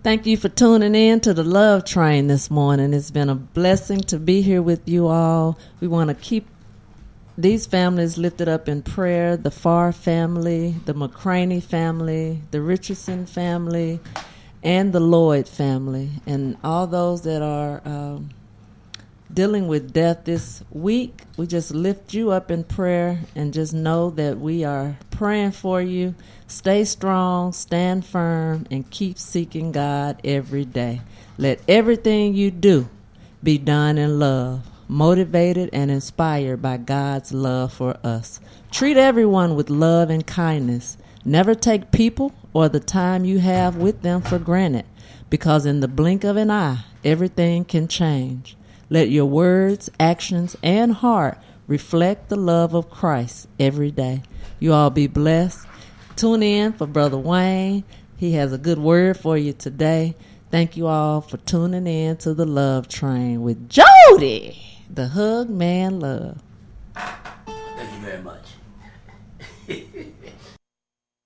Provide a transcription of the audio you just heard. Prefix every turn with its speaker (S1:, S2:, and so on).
S1: Thank you for tuning in to the Love Train this morning. It's been a blessing to be here with you all. We want to keep these families lifted up in prayer, the Farr family, the McCraney family, the Richardson family, and the Lloyd family, and all those that are dealing with death this week. We just lift you up in prayer and just know that we are praying for you. Stay strong, stand firm, and keep seeking God every day. Let everything you do be done in love, motivated and inspired by God's love for us. Treat everyone with love and kindness. Never take people or the time you have with them for granted, because in the blink of an eye, everything can change. Let your words, actions, and heart reflect the love of Christ every day. You all be blessed. Tune in for Brother Wayne. He has a good word for you today. Thank you all for tuning in to the Love Train with Jody, the Hug Man Love.
S2: Thank you very much.